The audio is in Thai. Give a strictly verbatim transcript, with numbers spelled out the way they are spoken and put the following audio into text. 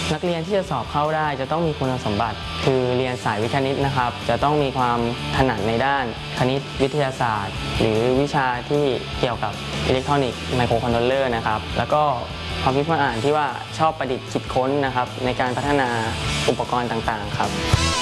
นักเรียนที่จะสอบเข้าได้จะต้องมีคุณสมบัติคือเรียนสายวิทย์คณิตนะครับจะต้องมีความถนัดในด้านคณิตวิทยาศาสตร์หรือวิชาที่เกี่ยวกับอิเล็กทรอนิกส์ไมโครคอนโทรลเลอร์นะครับแล้วก็ความคิดความอ่านที่ว่าชอบประดิษฐ์คิดค้นนะครับในการพัฒนาอุปกรณ์ต่างๆครับ